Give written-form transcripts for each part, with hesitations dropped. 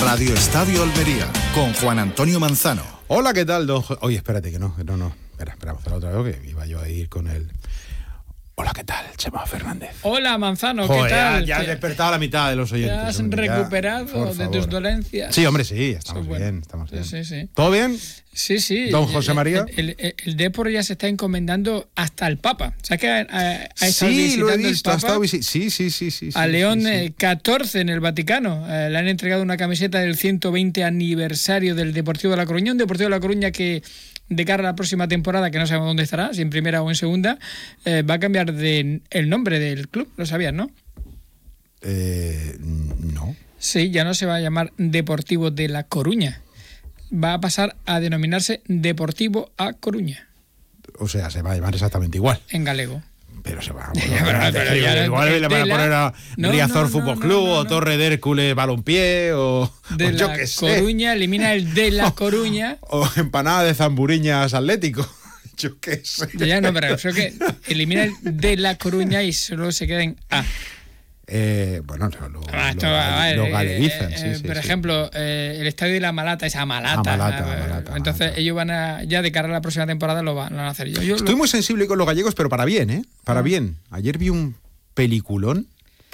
Radio Estadio Almería, con Juan Antonio Manzano. Hola, ¿qué tal, don Oye, espérate, que no. Espera, vamos a hacer otra vez, que iba yo a ir con el... Hola, ¿qué tal, Chema Fernández? Hola, Manzano, Joder, ¿qué tal? Ya has despertado a la mitad de los oyentes. ¿Te has hombre, recuperado de tus dolencias? Sí, hombre, sí, estamos bien. Sí. ¿Todo bien? Sí. ¿Don José María? El Depor ya se está encomendando hasta el Papa. ¿Sabes que ha estado Sí, visitando lo he visto, el Papa? Sí. A León XIV en el Vaticano. Le han entregado una camiseta del 120 aniversario del Deportivo de La Coruña. Un Deportivo de La Coruña que, de cara a la próxima temporada, que no sabemos dónde estará, si en primera o en segunda, va a cambiar el nombre del club. Lo sabías, ¿no? No. Sí, ya no se va a llamar Deportivo de La Coruña. Va a pasar a denominarse Deportivo A Coruña. O sea, se va a llamar exactamente igual. En galego. Pero se va. Igual le van a poner a Riazor Fútbol Club o Torre de Hércules Balompié o de yo La qué sé. Coruña, elimina el de La Coruña. O empanada de Zamburiñas Atlético. Yo qué sé. Ya no, pero creo que elimina el de La Coruña y solo se queda en A. Bueno, lo galeguizan. Por ejemplo, el estadio de La Malata es Amalata. Entonces ellos van a, ya de cara a la próxima temporada lo van a hacer. Estoy muy sensible con los gallegos, pero para bien, ¿eh? Para bien. Ayer vi un peliculón.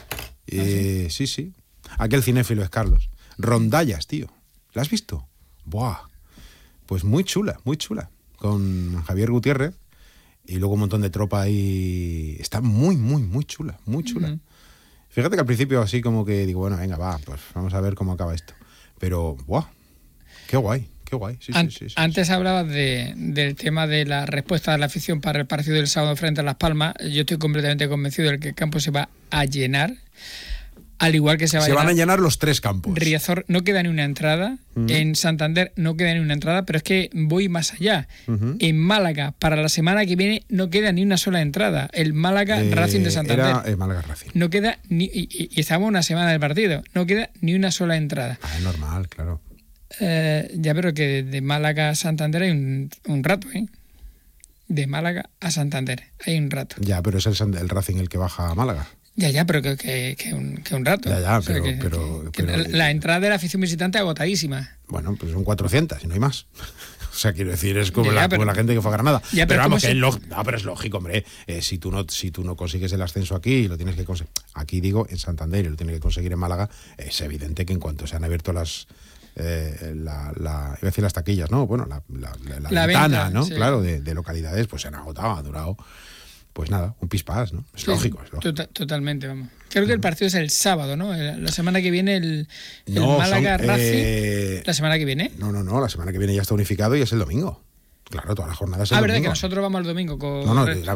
Sí. Aquel cinéfilo es Carlos. Rondallas, tío. ¿La has visto? Buah. Pues muy chula. Con Javier Gutiérrez y luego un montón de tropa ahí. Está muy chula. Uh-huh. Fíjate que al principio así como que digo, bueno, venga, va, pues vamos a ver cómo acaba esto. Pero, ¡buah! ¡Qué guay! Sí. Antes hablabas del tema de la respuesta de la afición para el partido del sábado frente a Las Palmas. Yo estoy completamente convencido de que el campo se va a llenar. Al igual que se van a llenar los 3 campos. Riazor no queda ni una entrada. Uh-huh. En Santander no queda ni una entrada, pero es que voy más allá. Uh-huh. En Málaga, para la semana que viene, no queda ni una sola entrada. El Málaga Racing de Santander. Era Málaga Racing. No queda ni. Y estamos una semana del partido. No queda ni una sola entrada. Es normal, claro. Ya, pero que de Málaga a Santander hay un rato, ¿eh? De Málaga a Santander hay un rato. Ya, pero es el Racing el que baja a Málaga. Ya, pero que un rato. Ya, o sea, pero la entrada de la afición visitante agotadísima. Bueno, pues son 400 y no hay más. O sea, quiero decir, es como la gente que fue a Granada. Pero vamos, pero es lógico, hombre. Si tú no consigues el ascenso aquí y lo tienes que conseguir, aquí digo, en Santander y lo tienes que conseguir en Málaga, es evidente que en cuanto se han abierto las iba a decir las taquillas, ¿no? Bueno, la ventana, venta, ¿no? Sí. Claro, de localidades, pues se han agotado, ha durado. Pues nada, un pispás, ¿no? Es lógico. Totalmente, vamos. Creo que el partido es el sábado, ¿no? La semana que viene el Málaga Racing. ¿La semana que viene? No, la semana que viene ya está unificado y es el domingo. Claro, toda la jornada es el domingo. verdad que nosotros vamos el domingo con...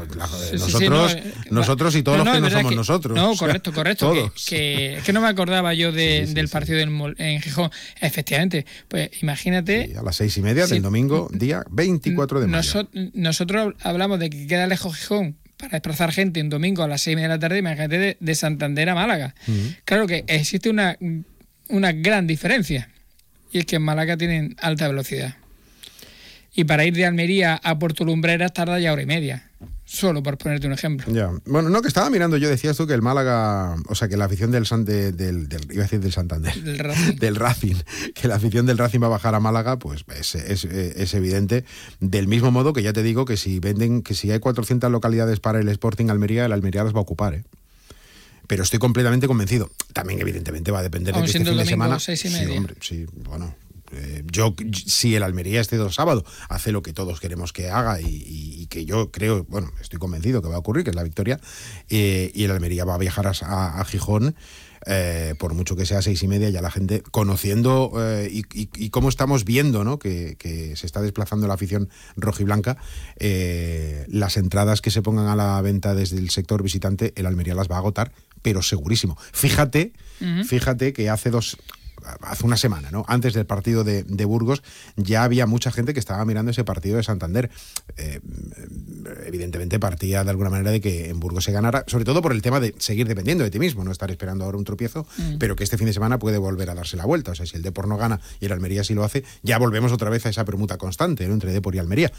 nosotros y todos los que no somos nosotros. No, correcto. Que no me acordaba yo del partido en Gijón. Efectivamente, pues imagínate... Sí, a las 6:30 del domingo, día 24 de mayo. Nosotros hablamos de que queda lejos Gijón para desplazar gente un domingo a las 6:30 de la tarde, imagínate de Santander a Málaga. Uh-huh. Claro que existe una gran diferencia, y es que en Málaga tienen alta velocidad. Y para ir de Almería a Puerto Lumbreras tarda ya 1:30, solo por ponerte un ejemplo. Ya. Bueno, no, que estaba mirando, yo decías tú que el Málaga, o sea, que la afición iba a decir del Santander, del Racing, que la afición del Racing va a bajar a Málaga, pues es evidente. Del mismo modo que ya te digo que si hay 400 localidades para el Sporting Almería, el Almería las va a ocupar, ¿eh? Pero estoy completamente convencido. También, evidentemente, va a depender de que este fin de semana... 6:30. Sí, hombre, sí, bueno... si el Almería este sábado hace lo que todos queremos que haga y que yo creo, bueno, estoy convencido que va a ocurrir, que es la victoria, y el Almería va a viajar a Gijón, por mucho que sea 6:30, ya la gente conociendo y cómo estamos viendo, ¿no? que se está desplazando la afición rojiblanca, las entradas que se pongan a la venta desde el sector visitante, el Almería las va a agotar, pero segurísimo. Fíjate que hace una semana, ¿no? Antes del partido de Burgos, ya había mucha gente que estaba mirando ese partido de Santander. Evidentemente partía de alguna manera de que en Burgos se ganara, sobre todo por el tema de seguir dependiendo de ti mismo, no estar esperando ahora un tropiezo, pero que este fin de semana puede volver a darse la vuelta. O sea, si el Depor no gana y el Almería sí lo hace, ya volvemos otra vez a esa permuta constante, ¿no? Entre Depor y Almería.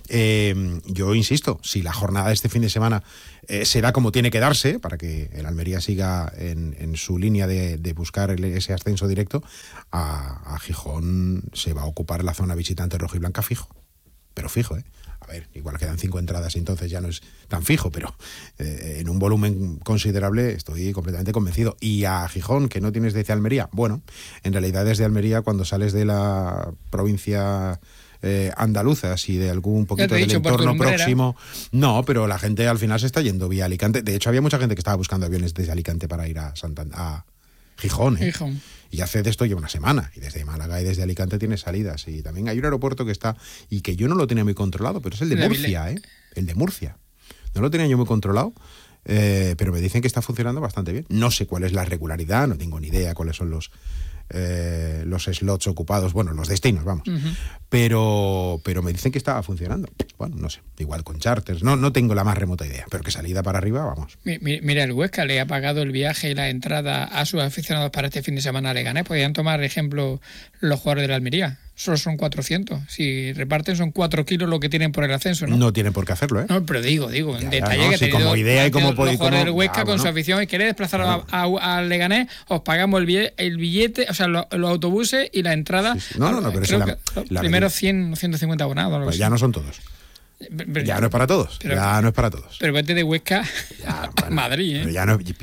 Yo insisto, si la jornada de este fin de semana se da como tiene que darse, para que el Almería siga en su línea de buscar ese ascenso directo, a Gijón se va a ocupar la zona visitante rojiblanca fijo. Pero fijo, ¿eh? A ver, igual quedan 5 entradas y entonces ya no es tan fijo, pero en un volumen considerable estoy completamente convencido. Y a Gijón, que no tienes desde Almería, bueno, en realidad desde Almería, cuando sales de la provincia andaluzas y de algún poquito del entorno próximo, no, pero la gente al final se está yendo vía Alicante. De hecho, había mucha gente que estaba buscando aviones desde Alicante para ir a Gijón, ¿eh? Gijón. Y hace de esto lleva una semana, y desde Málaga y desde Alicante tiene salidas, y también hay un aeropuerto que está, y que yo no lo tenía muy controlado, pero es el de Murcia, ¿eh? El de Murcia. No lo tenía yo muy controlado, pero me dicen que está funcionando bastante bien. No sé cuál es la regularidad, no tengo ni idea cuáles son los slots ocupados, bueno, los destinos, vamos. Pero me dicen que estaba funcionando. Bueno, no sé, igual con charters, no tengo la más remota idea, pero que salida para arriba, vamos. Mira, el Huesca le ha pagado el viaje y la entrada a sus aficionados para este fin de semana a Leganés. Podrían tomar ejemplo los jugadores de la Almería. Solo son 400. Si reparten son 4 kilos lo que tienen por el ascenso, ¿no? No tienen por qué hacerlo, ¿eh? No, pero digo, en detalle, no, que sí, como idea y como los jugadores del Huesca con su afición y querer desplazar a Leganés, os pagamos el billete, o sea, los autobuses y la entrada. Sí. No, pero creo que los primeros 100 o 150 abonados. Pues ya no son todos. Ya no es para todos. Ya no es para todos. Pero vete de Huesca a Madrid, ¿eh? Pero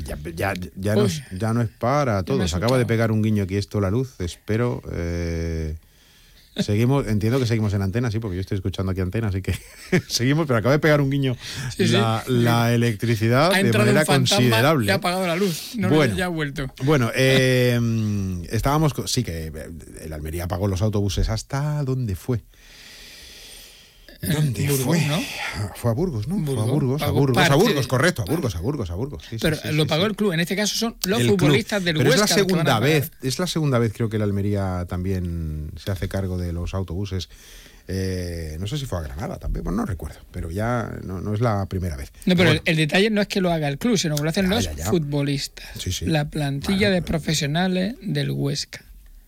ya no es para todos. Acaba de pegar un guiño aquí esto la luz. Espero. Seguimos, entiendo que seguimos en antena, sí, porque yo estoy escuchando aquí antena, así que seguimos, pero acaba de pegar un guiño la electricidad de manera considerable. Ya ha apagado la luz, ya ha vuelto. Bueno, estábamos, sí que el Almería apagó los autobuses hasta ¿dónde fue? ¿Dónde Burgos, fue? ¿no? Fue a Burgos, ¿no? Burgos. Fue a Burgos, correcto, a Burgos. Sí, pero lo pagó el club, en este caso son los futbolistas del Huesca. Pero es la segunda vez creo que el Almería también se hace cargo de los autobuses. No sé si fue a Granada también, bueno, no recuerdo, pero ya no es la primera vez. No, pero bueno, el detalle no es que lo haga el club, sino que lo hacen los futbolistas. Sí. La plantilla de profesionales del Huesca.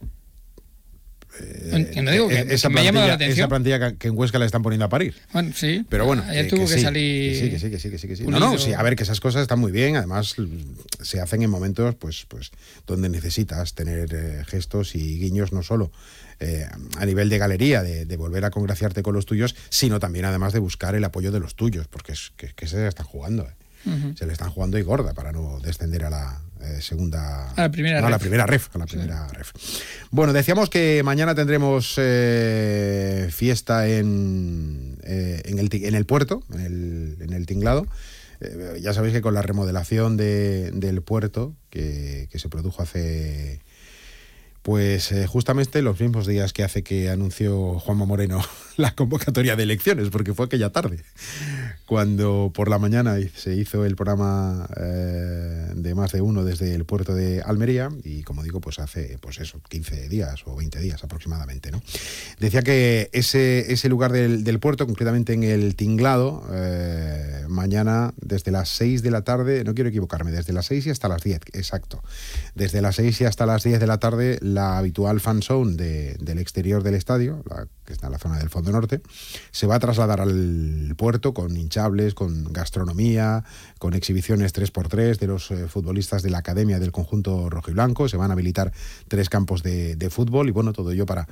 No digo que me llama la atención. Esa plantilla que en Huesca la están poniendo a parir. Bueno, sí. Pero bueno, ayer tuvo que salir. Sí. Sí, a ver, que esas cosas están muy bien. Además, se hacen en momentos pues donde necesitas tener gestos y guiños, no solo a nivel de galería, de volver a congraciarte con los tuyos, sino también además de buscar el apoyo de los tuyos, porque es que se le están jugando. Se le están jugando y gorda para no descender a la segunda, a la primera ref. Bueno, decíamos que mañana tendremos fiesta en el puerto, en el tinglado. Ya sabéis que con la remodelación del puerto que se produjo hace justamente los mismos días que hace que anunció Juanma Moreno la convocatoria de elecciones, porque fue aquella tarde cuando por la mañana se hizo el programa de Más de Uno desde el puerto de Almería, y como digo, pues hace 15 días o 20 días aproximadamente, ¿no? Decía que ese lugar del puerto, concretamente en el tinglado, mañana desde las 6 de la tarde, no quiero equivocarme, desde las 6 y hasta las 10, exacto, desde las 6 y hasta las 10 de la tarde, la habitual fan zone del exterior del estadio, que está en la zona del fondo norte, se va a trasladar al puerto con hinchables, con gastronomía, con exhibiciones 3x3 de los futbolistas de la academia del conjunto rojiblanco. Se van a habilitar 3 campos de fútbol, y bueno, todo ello para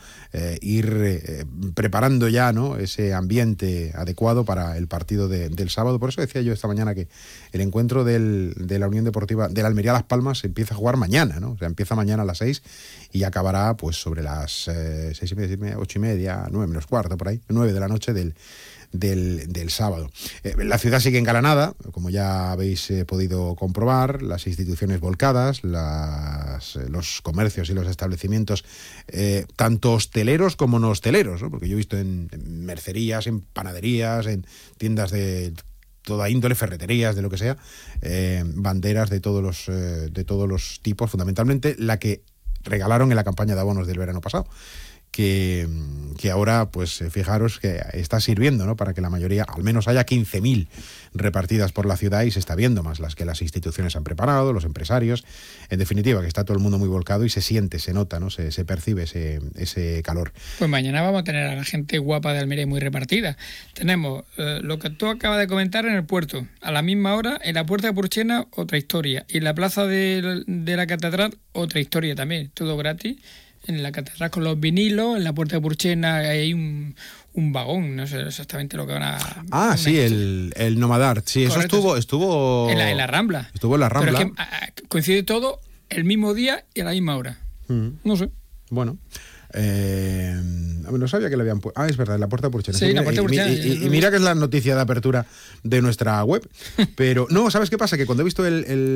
ir preparando ya, ¿no?, ese ambiente adecuado para el partido del sábado. Por eso decía yo esta mañana que el encuentro de la Unión Deportiva de la Almería Las Palmas empieza a jugar mañana, ¿no? O sea, empieza mañana a las 6 y acabará pues sobre las 6:30, 8:30, 9 menos cuarto, por ahí, 9 de la noche del sábado. La ciudad sigue engalanada, como ya habéis podido comprobar, las instituciones volcadas, los comercios y los establecimientos, tanto hosteleros como no hosteleros, ¿no? Porque yo he visto en mercerías, en panaderías, en tiendas de toda índole, ferreterías, de lo que sea, banderas de todos los tipos, fundamentalmente la que regalaron en la campaña de abonos del verano pasado, que ahora, pues fijaros que está sirviendo, ¿no? Para que la mayoría, al menos haya 15.000 repartidas por la ciudad, y se está viendo más las que las instituciones han preparado, los empresarios. En definitiva, que está todo el mundo muy volcado y se siente, se nota, ¿no? Se percibe ese calor. Pues mañana vamos a tener a la gente guapa de Almería muy repartida. Tenemos lo que tú acabas de comentar en el puerto. A la misma hora, en la Puerta de Purchena, otra historia. Y en la plaza de la Catedral, otra historia también. Todo gratis. En la Catedral con los vinilos, en la Puerta de Purchena hay un vagón, no sé exactamente lo que van a... Ah, sí, el Nomadart, sí, correcto. Eso estuvo... En la Rambla. Estuvo en la Rambla. Pero es que coincide todo el mismo día y a la misma hora. No sé. Bueno... no sabía que le habían puesto. Ah, es verdad, en la Puerta de Purchena. Sí, la Puerta de Purchena. Y mira que es la noticia de apertura de nuestra web. Pero no, ¿sabes qué pasa? Que cuando he visto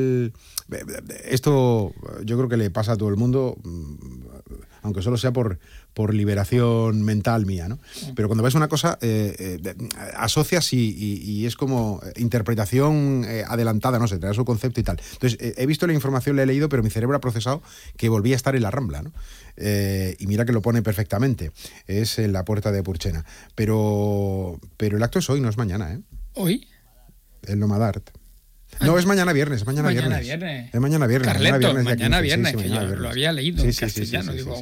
esto, yo creo que le pasa a todo el mundo, aunque solo sea por liberación mental mía, ¿no? Pero cuando ves una cosa, asocias y es como interpretación adelantada, no sé, te da su concepto y tal. Entonces, he visto la información, la he leído, pero mi cerebro ha procesado que volvía a estar en la Rambla, ¿no? Y mira que lo pone perfectamente, es en la Puerta de Purchena. Pero el acto es hoy, no es mañana, ¿eh? ¿Hoy? El Nomadart. No, es mañana viernes, es mañana viernes. Es mañana viernes. Carleto, mañana viernes, que yo lo había leído en castellano. Sí. Digo,